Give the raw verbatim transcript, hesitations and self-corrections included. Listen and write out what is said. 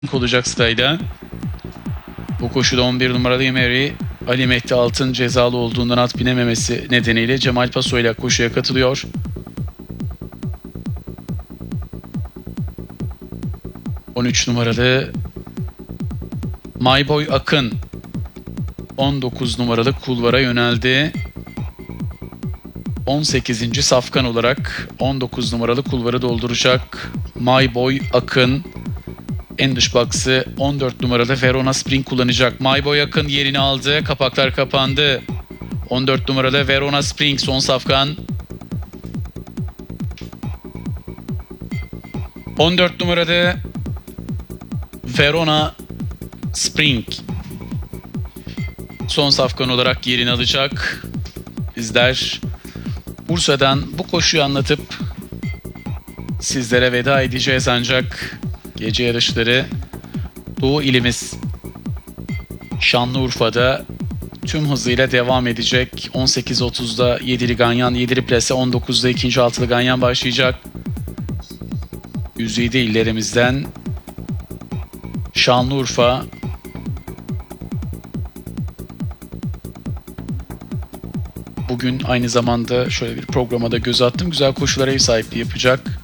olacak sırayla. Bu koşuda on bir numaralı Emery, Ali Mehdi Altın cezalı olduğundan at binememesi nedeniyle Cemal Paso ile koşuya katılıyor. on üç numaralı Mayboy Akın on dokuz numaralı kulvara yöneldi. on sekizinci safkan olarak on dokuz numaralı kulvarı dolduracak Mayboy Akın. En dış baksı on dört numaralı Verona Spring kullanacak. Mayboy Akın yerini aldı. Kapaklar kapandı. on dört numaralı Verona Spring son safkan. on dört numaralı Verona Spring son safkan olarak yerini alacak. Bizler Bursa'dan bu koşuyu anlatıp sizlere veda edeceğiz, ancak gece yarışları Doğu ilimiz Şanlıurfa'da tüm hızıyla devam edecek. on sekiz otuzda yedili ganyan, yedili plase, on dokuzda ikinci altılı ganyan başlayacak. yüz yedi illerimizden Şanlıurfa, bugün aynı zamanda şöyle bir programa da göz attım. Güzel koşulara ev sahipliği yapacak.